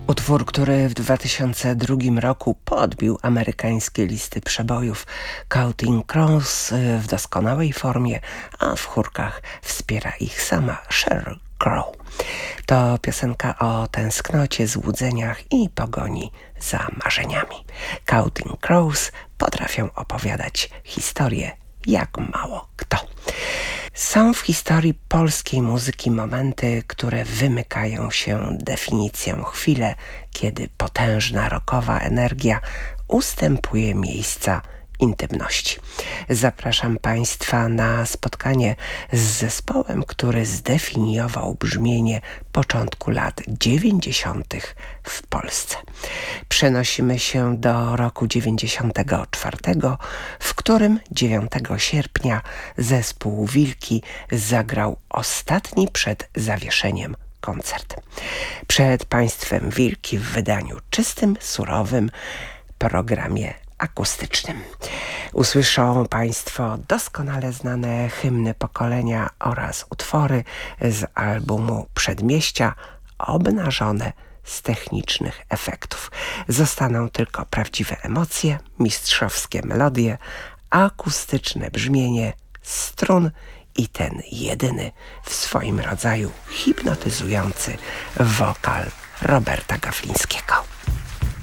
Utwór, który w 2002 roku podbił amerykańskie listy przebojów. Counting Crows w doskonałej formie, a w chórkach wspiera ich sama Sheryl Crow. To piosenka o tęsknocie, złudzeniach i pogoni za marzeniami. Counting Crows potrafią opowiadać historię jak mało kto. Są w historii polskiej muzyki momenty, które wymykają się definicją, chwile, kiedy potężna rockowa energia ustępuje miejsca intymności. Zapraszam Państwa na spotkanie z zespołem, który zdefiniował brzmienie początku lat 90. w Polsce. Przenosimy się do roku 94, w którym 9 sierpnia zespół Wilki zagrał ostatni przed zawieszeniem koncert. Przed Państwem Wilki w wydaniu czystym, surowym, programie akustycznym. Usłyszą Państwo doskonale znane hymny pokolenia oraz utwory z albumu Przedmieścia obnażone z technicznych efektów. Zostaną tylko prawdziwe emocje, mistrzowskie melodie, akustyczne brzmienie strun i ten jedyny w swoim rodzaju hipnotyzujący wokal Roberta Gawlińskiego.